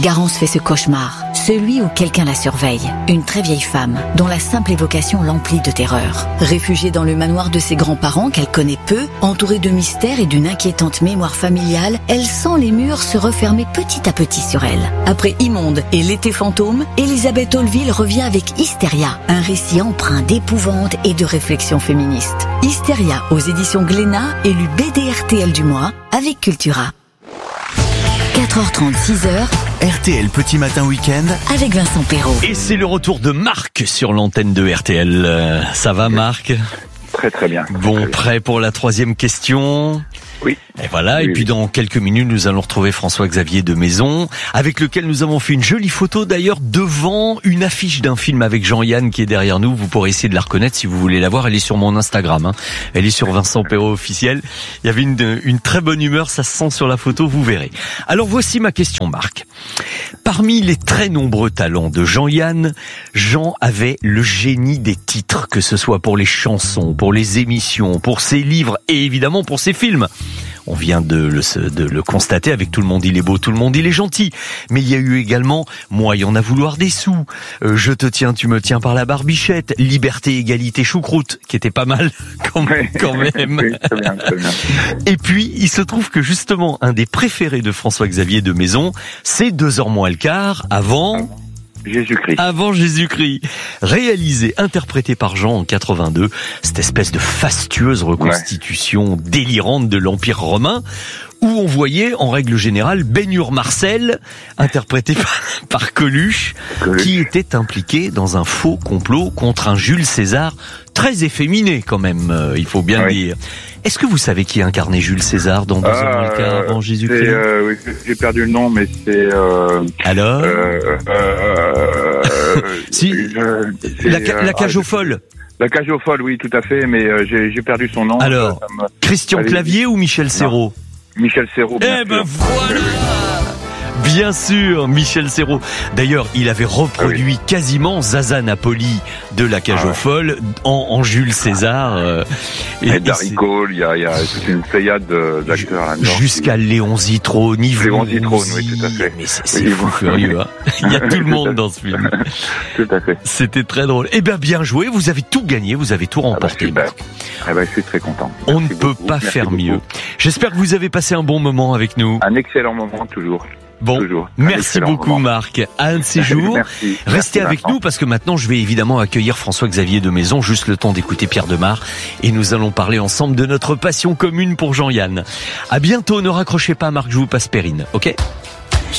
Garance fait ce cauchemar, celui où quelqu'un la surveille. Une très vieille femme, dont la simple évocation l'emplit de terreur. Réfugiée dans le manoir de ses grands-parents qu'elle connaît peu, entourée de mystères et d'une inquiétante mémoire familiale, elle sent les murs se refermer petit à petit sur elle. Après Immonde et L'été fantôme, Elisabeth Olville revient avec Hystéria, un récit empreint d'épouvante et de réflexion féministe. Hystéria aux éditions Glénat, élu BDRTL du mois avec Cultura. 4h30, 6h. RTL Petit Matin Week-end Avec Vincent Perrault. Et c'est le retour de Marc sur l'antenne de RTL. Ça va Marc ? Très très bien. Bon, très prêt pour la troisième question ? Oui. Et voilà, Oui, et puis oui. dans quelques minutes, nous allons retrouver François-Xavier de Maison, avec lequel nous avons fait une jolie photo d'ailleurs devant une affiche d'un film avec Jean-Yann qui est derrière nous. Vous pourrez essayer de la reconnaître si vous voulez la voir. Elle est sur mon Instagram, hein. Elle est sur Vincent Perrault officiel. Il y avait une très bonne humeur, ça se sent sur la photo, vous verrez. Alors voici ma question, Marc. Parmi les très nombreux talents de Jean-Yann, Jean avait le génie des titres, que ce soit pour les chansons, pour les émissions, pour ses livres et évidemment pour ses films. On vient de le constater avec Tout le monde il est beau, tout le monde il est gentil. Mais il y a eu également Moi y en a vouloir des sous, Je te tiens, tu me tiens par la barbichette, Liberté, égalité, choucroute, qui était pas mal quand même. Oui, très bien, très bien. Et puis, il se trouve que justement, un des préférés de François-Xavier de Maison, c'est 2h moins le quart avant Jésus-Christ. Réalisé, interprété par Jean en 82, cette espèce de fastueuse reconstitution délirante de l'Empire romain, où on voyait, en règle générale, Ben-Hur Marcel, interprété par Coluche, qui était impliqué dans un faux complot contre un Jules César très efféminé quand même, il faut bien le dire. Est-ce que vous savez qui incarnait Jules César dans 2h moins le quart avant Jésus-Christ ? Oui, j'ai perdu le nom, mais c'est... Alors Si, la cage aux folles. La cage aux folles, oui, tout à fait, mais j'ai perdu son nom. Alors, Christian Clavier ou Michel Serrault ? Michel Serrault, bien sûr. Voilà. Bien sûr, Michel Serrault. D'ailleurs, il avait reproduit quasiment Zaza Napoli de La Cage aux Folles en Jules César. Et Darry Cole, il y a toute une pléiade d'acteurs là-dedans. Jusqu'à Léon Zitrone, Léon Zitrone, oui, tout à fait. Mais c'est fou furieux, hein. Il y a tout le monde dans ce film. Tout à fait. C'était très drôle. Eh bien joué, vous avez tout gagné, vous avez tout remporté. Super. Je suis très content. On ne peut pas faire mieux. J'espère que vous avez passé un bon moment avec nous. Un excellent moment, toujours. Bon, merci beaucoup Marc. À un de ces jours, restez avec nous parce que maintenant je vais évidemment accueillir François-Xavier de Maison, juste le temps d'écouter Pierre Demar et nous allons parler ensemble de notre passion commune pour Jean-Yann. À bientôt, ne raccrochez pas Marc, je vous passe Perrine, ok ?